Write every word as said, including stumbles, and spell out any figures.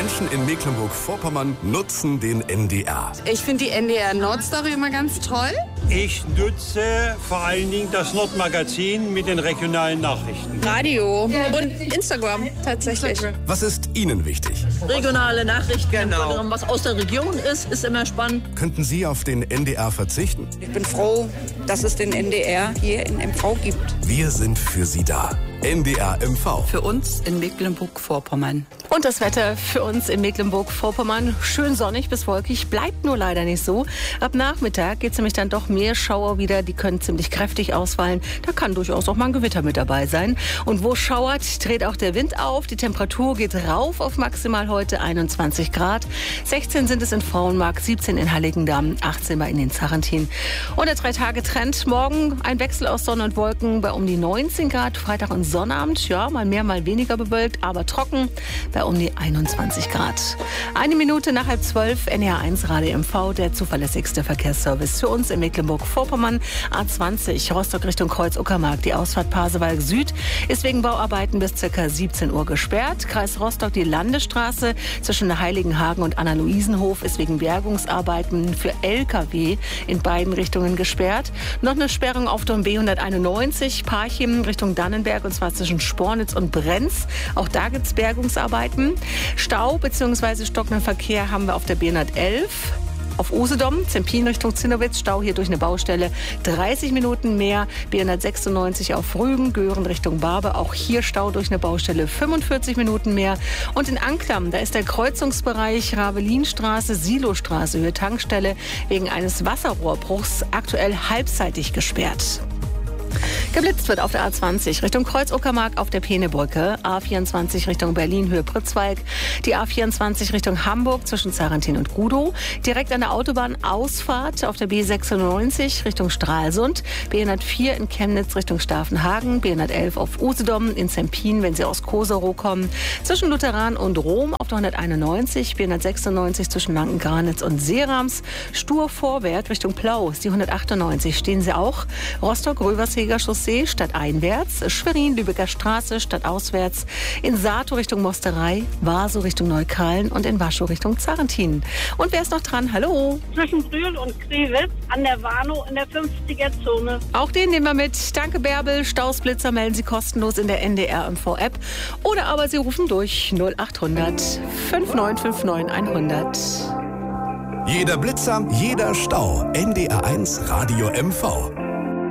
Menschen in Mecklenburg-Vorpommern nutzen den N D R. Ich finde die N D R Nordstory immer ganz toll. Ich nutze vor allen Dingen das Nordmagazin mit den regionalen Nachrichten. Radio und Instagram tatsächlich. Was ist Ihnen wichtig? Regionale Nachrichten, genau. Was aus der Region ist, ist immer spannend. Könnten Sie auf den N D R verzichten? Ich bin froh, dass es den N D R hier in M V gibt. Wir sind für Sie da. N D R M V. Für uns in Mecklenburg-Vorpommern. Und das Wetter für uns in Mecklenburg-Vorpommern schön sonnig bis wolkig, bleibt nur leider nicht so. Ab Nachmittag geht es nämlich dann doch mehr Schauer wieder, die können ziemlich kräftig ausfallen. Da kann durchaus auch mal ein Gewitter mit dabei sein. Und wo schauert, dreht auch der Wind auf. Die Temperatur geht rauf auf maximal heute einundzwanzig Grad. sechzehn sind es in Frauenmark, siebzehn in Heiligendamm, achtzehn bei in den Zarrentin. Und der Drei-Tage-Trend, morgen ein Wechsel aus Sonne und Wolken bei um die neunzehn Grad. Freitag und Sonnabend, ja, mal mehr, mal weniger bewölkt, aber trocken bei um die einundzwanzig Grad. Eine Minute nach halb zwölf, N D R eins Radio M V, der zuverlässigste Verkehrsservice für uns in Mecklenburg-Vorpommern. A zwanzig, Rostock Richtung Kreuz-Uckermark. Die Ausfahrt Pasewalk Süd ist wegen Bauarbeiten bis ca. siebzehn Uhr gesperrt. Kreis Rostock, die Landesstraße zwischen Heiligenhagen und Anna-Luisenhof ist wegen Bergungsarbeiten für L K W in beiden Richtungen gesperrt. Noch eine Sperrung auf dem B hunderteinundneunzig, Parchim Richtung Dannenberg, und zwar zwischen Spornitz und Brenz. Auch da gibt es Bergungsarbeiten. Stau bzw. stockenden Verkehr haben wir auf der B hundertelf. Auf Usedom, Zempin Richtung Zinnowitz, Stau hier durch eine Baustelle, dreißig Minuten mehr. B hundertsechsundneunzig auf Rügen, Göhren Richtung Barbe, auch hier Stau durch eine Baustelle, fünfundvierzig Minuten mehr. Und in Anklam, da ist der Kreuzungsbereich Ravelinstraße, Silostraße, Höhe Tankstelle, wegen eines Wasserrohrbruchs aktuell halbseitig gesperrt. Geblitzt wird auf der A zwanzig Richtung Kreuz-Uckermark auf der Peenebrücke, A vierundzwanzig Richtung Berlin Höhe Pritzwalk, die A vierundzwanzig Richtung Hamburg zwischen Zarrentin und Gudow, direkt an der Autobahnausfahrt auf der B sechsundneunzig Richtung Stralsund, B hundertvier in Chemnitz Richtung Stavenhagen, B hundertelf auf Usedom, in Zempin, wenn Sie aus Koserow kommen, zwischen Lutheran und Rom auf der hunderteinundneunzig, B hundertsechsundneunzig zwischen Lanken-Granitz und Seerams, Stur vorwärts Richtung Plau ist die hundertachtundneunzig, stehen Sie auch, Rostock-Röversheger Chaussee stadteinwärts, Schwerin-Lübecker Straße stadtauswärts, in Sato Richtung Mosterei, Vaso Richtung Neukölln und in Waschow Richtung Zarrentin. Und wer ist noch dran? Hallo? Zwischen Brühl und Krewitz an der Warnow in der fünfziger-Zone. Auch den nehmen wir mit. Danke, Bärbel. Stausblitzer melden Sie kostenlos in der N D R M V-App. Oder aber Sie rufen durch null achthundert fünfundneunzig neunundfünfzig hundert. Jeder Blitzer, jeder Stau. N D R eins Radio M V.